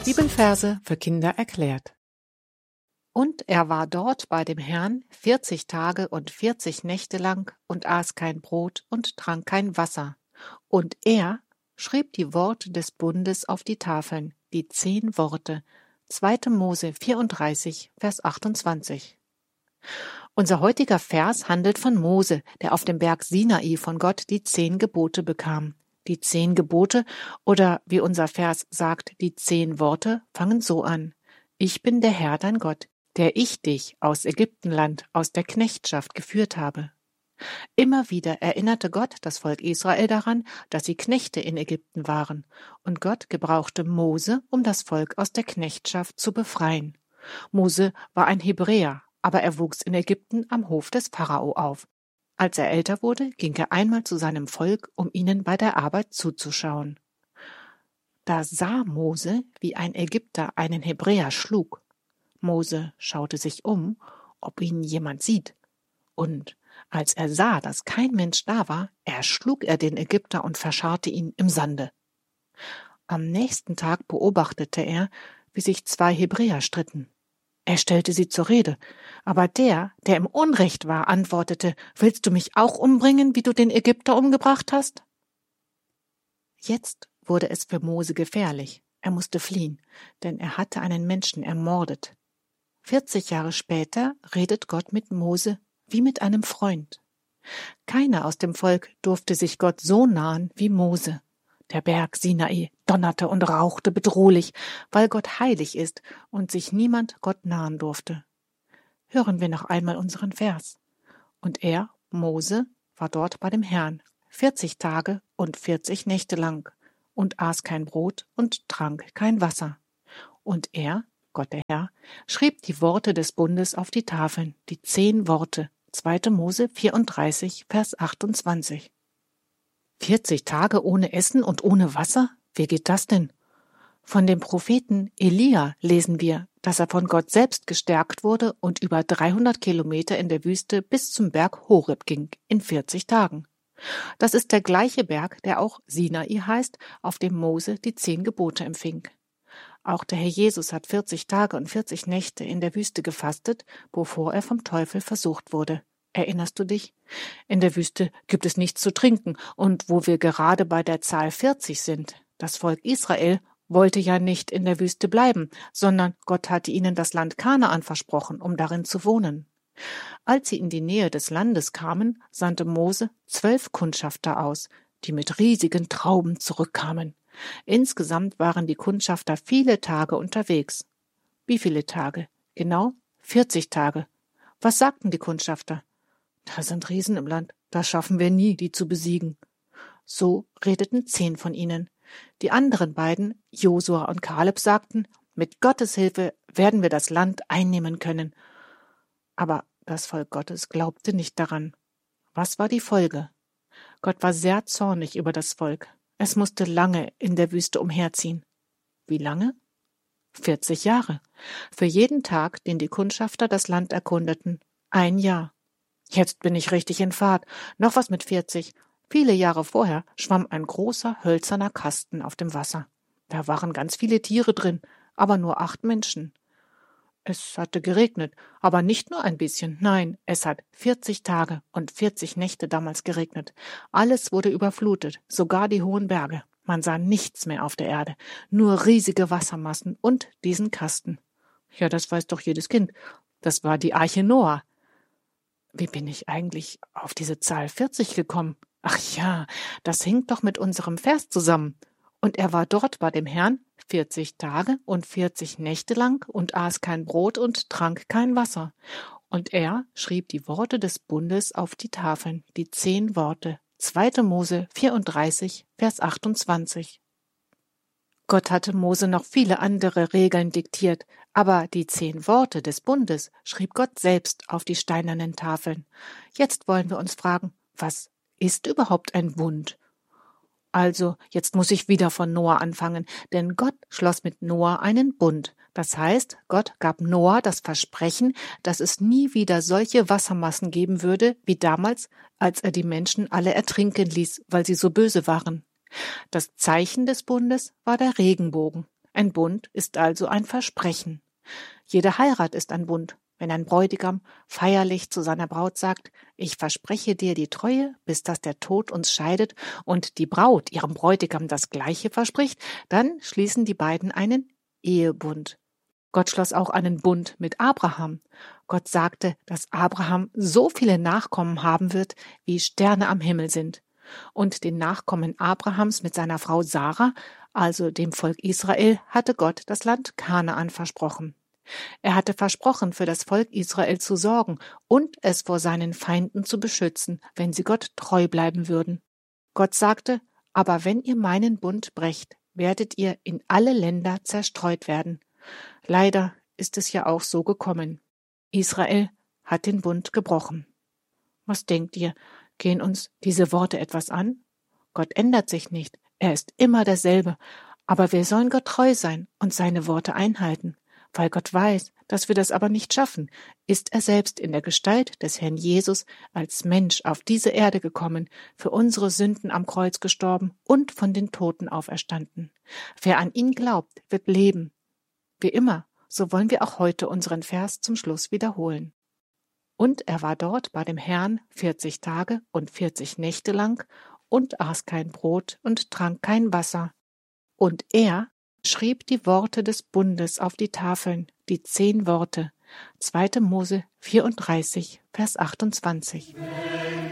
Bibelverse für Kinder erklärt. Und er war dort bei dem Herrn 40 Tage und 40 Nächte lang und aß kein Brot und trank kein Wasser. Und er schrieb die Worte des Bundes auf die Tafeln, die 10 Worte. 2. Mose 34, Vers 28. Unser heutiger Vers handelt von Mose, der auf dem Berg Sinai von Gott die 10 Gebote bekam. Die 10 Gebote, oder wie unser Vers sagt, die 10 Worte, fangen so an. Ich bin der Herr, dein Gott, der ich dich aus Ägyptenland, aus der Knechtschaft geführt habe. Immer wieder erinnerte Gott das Volk Israel daran, dass sie Knechte in Ägypten waren, und Gott gebrauchte Mose, um das Volk aus der Knechtschaft zu befreien. Mose war ein Hebräer, aber er wuchs in Ägypten am Hof des Pharao auf. Als er älter wurde, ging er einmal zu seinem Volk, um ihnen bei der Arbeit zuzuschauen. Da sah Mose, wie ein Ägypter einen Hebräer schlug. Mose schaute sich um, ob ihn jemand sieht. Und als er sah, dass kein Mensch da war, erschlug er den Ägypter und verscharrte ihn im Sande. Am nächsten Tag beobachtete er, wie sich 2 Hebräer stritten. Er stellte sie zur Rede, aber der im Unrecht war, antwortete, »Willst du mich auch umbringen, wie du den Ägypter umgebracht hast?« Jetzt wurde es für Mose gefährlich. Er musste fliehen, denn er hatte einen Menschen ermordet. 40 Jahre später redet Gott mit Mose wie mit einem Freund. Keiner aus dem Volk durfte sich Gott so nahen wie Mose. Der Berg Sinai donnerte und rauchte bedrohlich, weil Gott heilig ist und sich niemand Gott nahen durfte. Hören wir noch einmal unseren Vers. Und er, Mose, war dort bei dem Herrn 40 Tage und 40 Nächte lang und aß kein Brot und trank kein Wasser. Und er, Gott der Herr, schrieb die Worte des Bundes auf die Tafeln, die 10 Worte. 2. Mose 34, Vers 28. 40 Tage ohne Essen und ohne Wasser? Wie geht das denn? Von dem Propheten Elia lesen wir, dass er von Gott selbst gestärkt wurde und über 300 Kilometer in der Wüste bis zum Berg Horeb ging, in 40 Tagen. Das ist der gleiche Berg, der auch Sinai heißt, auf dem Mose die 10 Gebote empfing. Auch der Herr Jesus hat 40 Tage und 40 Nächte in der Wüste gefastet, bevor er vom Teufel versucht wurde. Erinnerst du dich? In der Wüste gibt es nichts zu trinken, und wo wir gerade bei der Zahl 40 sind, das Volk Israel wollte ja nicht in der Wüste bleiben, sondern Gott hatte ihnen das Land Kanaan versprochen, um darin zu wohnen. Als sie in die Nähe des Landes kamen, sandte Mose 12 Kundschafter aus, die mit riesigen Trauben zurückkamen. Insgesamt waren die Kundschafter viele Tage unterwegs. Wie viele Tage? Genau 40 Tage. Was sagten die Kundschafter? Da sind Riesen im Land, das schaffen wir nie, die zu besiegen. So redeten 10 von ihnen. Die anderen beiden, Josua und Kaleb, sagten, mit Gottes Hilfe werden wir das Land einnehmen können. Aber das Volk Gottes glaubte nicht daran. Was war die Folge? Gott war sehr zornig über das Volk. Es musste lange in der Wüste umherziehen. Wie lange? 40 Jahre. Für jeden Tag, den die Kundschafter das Land erkundeten. 1 Jahr. Jetzt bin ich richtig in Fahrt. Noch was mit 40. Viele Jahre vorher schwamm ein großer hölzerner Kasten auf dem Wasser. Da waren ganz viele Tiere drin, aber nur 8 Menschen. Es hatte geregnet, aber nicht nur ein bisschen, nein, es hat 40 Tage und 40 Nächte damals geregnet. Alles wurde überflutet, sogar die hohen Berge. Man sah nichts mehr auf der Erde, nur riesige Wassermassen und diesen Kasten. Ja, das weiß doch jedes Kind. Das war die Arche Noah. Wie bin ich eigentlich auf diese Zahl 40 gekommen? Ach ja, das hängt doch mit unserem Vers zusammen. Und er war dort bei dem Herrn 40 Tage und 40 Nächte lang und aß kein Brot und trank kein Wasser. Und er schrieb die Worte des Bundes auf die Tafeln, die 10 Worte. 2. Mose 34, Vers 28. Gott hatte Mose noch viele andere Regeln diktiert, aber die 10 Worte des Bundes schrieb Gott selbst auf die steinernen Tafeln. Jetzt wollen wir uns fragen, was ist überhaupt ein Bund? Also, jetzt muss ich wieder von Noah anfangen, denn Gott schloss mit Noah einen Bund. Das heißt, Gott gab Noah das Versprechen, dass es nie wieder solche Wassermassen geben würde, wie damals, als er die Menschen alle ertrinken ließ, weil sie so böse waren. Das Zeichen des Bundes war der Regenbogen. Ein Bund ist also ein Versprechen. Jede Heirat ist ein Bund. Wenn ein Bräutigam feierlich zu seiner Braut sagt, ich verspreche dir die Treue, bis dass der Tod uns scheidet, und die Braut ihrem Bräutigam das Gleiche verspricht, dann schließen die beiden einen Ehebund. Gott schloss auch einen Bund mit Abraham. Gott sagte, dass Abraham so viele Nachkommen haben wird, wie Sterne am Himmel sind. Und den Nachkommen Abrahams mit seiner Frau Sarah, also dem Volk Israel, hatte Gott das Land Kanaan versprochen. Er hatte versprochen, für das Volk Israel zu sorgen und es vor seinen Feinden zu beschützen, wenn sie Gott treu bleiben würden. Gott sagte, aber wenn ihr meinen Bund brecht, werdet ihr in alle Länder zerstreut werden. Leider ist es ja auch so gekommen. Israel hat den Bund gebrochen. Was denkt ihr? Gehen uns diese Worte etwas an? Gott ändert sich nicht. Er ist immer derselbe. Aber wir sollen Gott treu sein und seine Worte einhalten. Weil Gott weiß, dass wir das aber nicht schaffen, ist er selbst in der Gestalt des Herrn Jesus als Mensch auf diese Erde gekommen, für unsere Sünden am Kreuz gestorben und von den Toten auferstanden. Wer an ihn glaubt, wird leben. Wie immer, so wollen wir auch heute unseren Vers zum Schluss wiederholen. Und er war dort bei dem Herrn 40 Tage und 40 Nächte lang und aß kein Brot und trank kein Wasser. Und er schrieb die Worte des Bundes auf die Tafeln, die 10 Worte. 2. Mose 34, Vers 28.